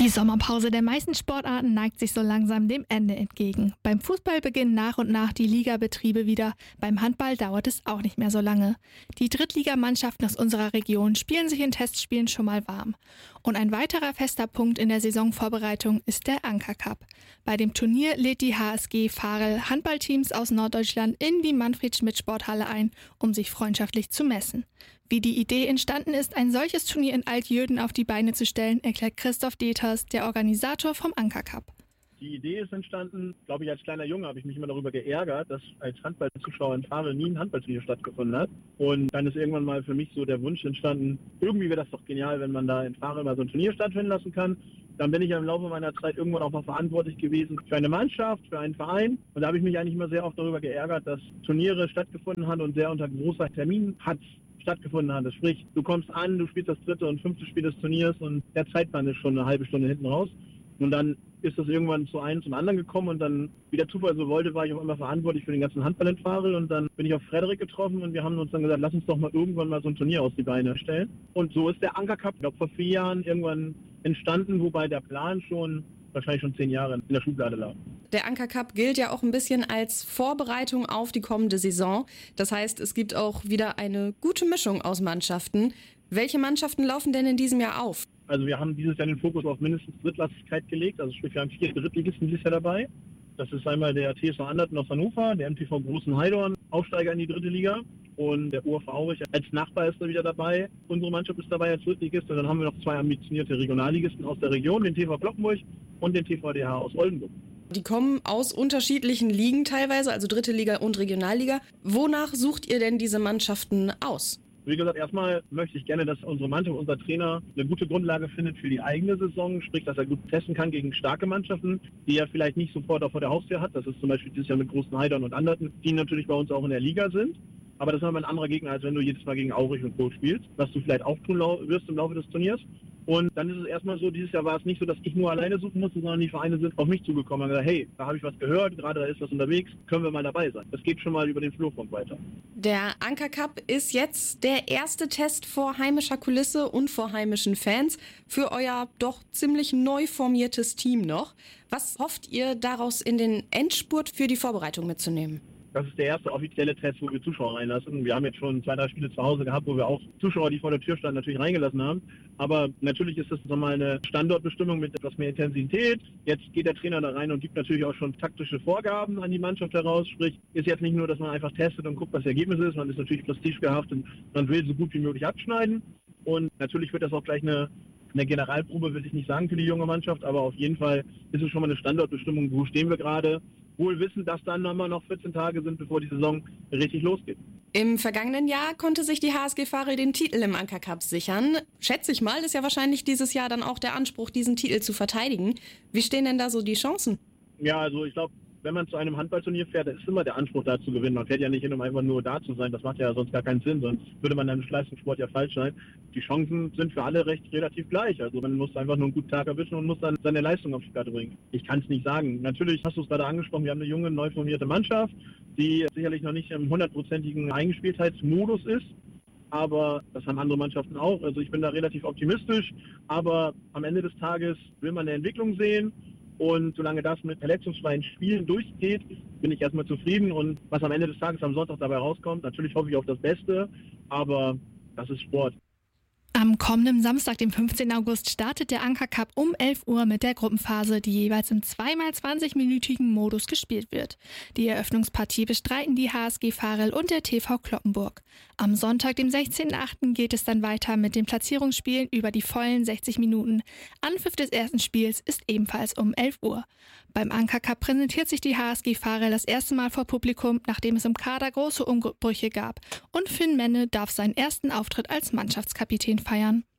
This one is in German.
Die Sommerpause der meisten Sportarten neigt sich so langsam dem Ende entgegen. Beim Fußball beginnen nach und nach die Ligabetriebe wieder. Beim Handball dauert es auch nicht mehr so lange. Die Drittligamannschaften aus unserer Region spielen sich in Testspielen schon mal warm. Und ein weiterer fester Punkt in der Saisonvorbereitung ist der Anker Cup. Bei dem Turnier lädt die HSG Varel Handballteams aus Norddeutschland in die Manfred-Schmidt-Sporthalle ein, um sich freundschaftlich zu messen. Wie die Idee entstanden ist, ein solches Turnier in Altjöden auf die Beine zu stellen, erklärt Christoph Deters, der Organisator vom Anker Cup. Die Idee ist entstanden, glaube ich, als kleiner Junge habe ich mich immer darüber geärgert, dass als Handballzuschauer in Varel nie ein Handballturnier stattgefunden hat. Und dann ist irgendwann mal für mich so der Wunsch entstanden, irgendwie wäre das doch genial, wenn man da in Varel mal so ein Turnier stattfinden lassen kann. Dann bin ich ja im Laufe meiner Zeit irgendwann auch mal verantwortlich gewesen für eine Mannschaft, für einen Verein. Und da habe ich mich eigentlich immer sehr oft darüber geärgert, dass Turniere stattgefunden haben und sehr unter großer Terminhatz stattgefunden hat. Sprich, du kommst an, du spielst das 3. und 5. Spiel des Turniers und der Zeitplan ist schon eine halbe Stunde hinten raus. Und dann ist das irgendwann zu einem zum anderen gekommen und dann, wie der Zufall so wollte, war ich auch immer verantwortlich für den ganzen Handball in Varel und dann bin ich auf Frederik getroffen und wir haben uns dann gesagt, lass uns doch mal irgendwann mal so ein Turnier aus die Beine stellen. Und so ist der Anker Cup, ich glaube, vor 4 Jahren irgendwann entstanden, wobei der Plan wahrscheinlich schon 10 Jahre in der Schublade lag. Der Anker Cup gilt ja auch ein bisschen als Vorbereitung auf die kommende Saison. Das heißt, es gibt auch wieder eine gute Mischung aus Mannschaften. Welche Mannschaften laufen denn in diesem Jahr auf? Also wir haben dieses Jahr den Fokus auf mindestens Drittlassigkeit gelegt. Also sprich, wir haben 4 Drittligisten dieses Jahr dabei. Das ist einmal der TSV Anderten aus Hannover, der MTV Großen Heidorn, Aufsteiger in die 3. Liga. Und der URV Aurich als Nachbar ist da wieder dabei. Unsere Mannschaft ist dabei als Drittligist. Und dann haben wir noch 2 ambitionierte Regionalligisten aus der Region, den TV Kloppenburg und den TVDH aus Oldenburg. Die kommen aus unterschiedlichen Ligen teilweise, also 3. Liga und Regionalliga. Wonach sucht ihr denn diese Mannschaften aus? Wie gesagt, erstmal möchte ich gerne, dass unsere Mannschaft, unser Trainer eine gute Grundlage findet für die eigene Saison, sprich, dass er gut testen kann gegen starke Mannschaften, die er vielleicht nicht sofort auch vor der Haustür hat. Das ist zum Beispiel dieses Jahr mit Großen Heidern und Anderten, die natürlich bei uns auch in der Liga sind. Aber das ist aber ein anderer Gegner, als wenn du jedes Mal gegen Aurich und Co. spielst, was du vielleicht auch tun wirst im Laufe des Turniers. Und dann ist es erstmal so, dieses Jahr war es nicht so, dass ich nur alleine suchen musste, sondern die Vereine sind auf mich zugekommen und gesagt, hey, da habe ich was gehört, gerade da ist was unterwegs, können wir mal dabei sein. Das geht schon mal über den Flurfunk weiter. Der Anker Cup ist jetzt der erste Test vor heimischer Kulisse und vor heimischen Fans für euer doch ziemlich neu formiertes Team noch. Was hofft ihr daraus in den Endspurt für die Vorbereitung mitzunehmen? Das ist der erste offizielle Test, wo wir Zuschauer reinlassen. Wir haben jetzt schon 2, 3 Spiele zu Hause gehabt, wo wir auch Zuschauer, die vor der Tür standen, natürlich reingelassen haben. Aber natürlich ist das nochmal eine Standortbestimmung mit etwas mehr Intensität. Jetzt geht der Trainer da rein und gibt natürlich auch schon taktische Vorgaben an die Mannschaft heraus. Sprich, ist jetzt nicht nur, dass man einfach testet und guckt, was das Ergebnis ist. Man ist natürlich prestigehaft und man will so gut wie möglich abschneiden. Und natürlich wird das auch gleich eine Generalprobe, will ich nicht sagen, für die junge Mannschaft. Aber auf jeden Fall ist es schon mal eine Standortbestimmung. Wo stehen wir gerade? Wohl wissen, dass dann nochmal noch 14 Tage sind, bevor die Saison richtig losgeht. Im vergangenen Jahr konnte sich die HSG Varel den Titel im Anker Cup sichern. Schätze ich mal, ist ja wahrscheinlich dieses Jahr dann auch der Anspruch, diesen Titel zu verteidigen. Wie stehen denn da so die Chancen? Ja, also ich glaube, wenn man zu einem Handballturnier fährt, ist immer der Anspruch, da zu gewinnen. Man fährt ja nicht hin, um einfach nur da zu sein. Das macht ja sonst gar keinen Sinn, sonst würde man im Leistungssport ja falsch sein. Die Chancen sind für alle relativ gleich. Also man muss einfach nur einen guten Tag erwischen und muss dann seine Leistung auf die Karte bringen. Ich kann es nicht sagen. Natürlich hast du es gerade angesprochen, wir haben eine junge, neu formierte Mannschaft, die sicherlich noch nicht im 100%igen Eingespieltheitsmodus ist. Aber das haben andere Mannschaften auch. Also ich bin da relativ optimistisch. Aber am Ende des Tages will man eine Entwicklung sehen. Und solange das mit verletzungsfreien Spielen durchgeht, bin ich erstmal zufrieden. Und was am Ende des Tages am Sonntag dabei rauskommt, natürlich hoffe ich auf das Beste, aber das ist Sport. Am kommenden Samstag, dem 15. August, startet der Anker Cup um 11 Uhr mit der Gruppenphase, die jeweils im 2x20-minütigen Modus gespielt wird. Die Eröffnungspartie bestreiten die HSG Varel und der TV Kloppenburg. Am Sonntag, dem 16.8. geht es dann weiter mit den Platzierungsspielen über die vollen 60 Minuten. Anpfiff des ersten Spiels ist ebenfalls um 11 Uhr. Beim Anker Cup präsentiert sich die HSG Varel das erste Mal vor Publikum, nachdem es im Kader große Umbrüche gab. Und Finn Menne darf seinen ersten Auftritt als Mannschaftskapitän feiern.